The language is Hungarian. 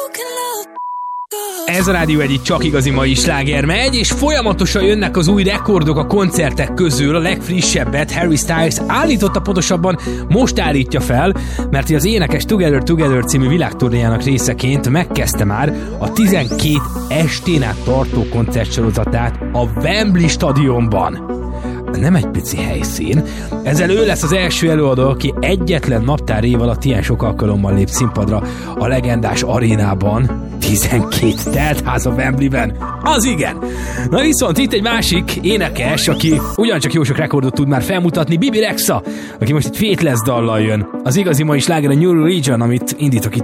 Ez a Rádió egyik csak igazi mai sláger megy, és folyamatosan jönnek az új rekordok a koncertek közül. A legfrissebbet Harry Styles állította, pontosabban most állítja fel, mert az énekes Together Together című világturnéjának részeként megkezdte már a 12 estén át tartó koncertsorozatát a Wembley stadionban. Nem egy pici helyszín. Ezzel ő lesz az első előadó, aki egyetlen naptár év alatt ilyen sok alkalommal lép színpadra a legendás arénában. 12 teltház a Wembleyben. Az igen! Na viszont itt egy másik énekes, aki ugyancsak jó sok rekordot tud már felmutatni, Bibi Rexha, aki most egy Faithless dallal jön. Az igazi mai sláger a New Religion, amit indítok itt